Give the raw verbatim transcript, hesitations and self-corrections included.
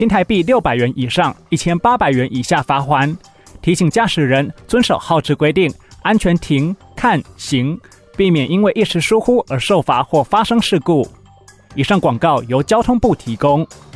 新台币六百元以上一千八百元以下罚锾。提醒驾驶人遵守号志规定，安全停、看、行，避免因为一时疏忽而受罚或发生事故。以上广告由交通部提供。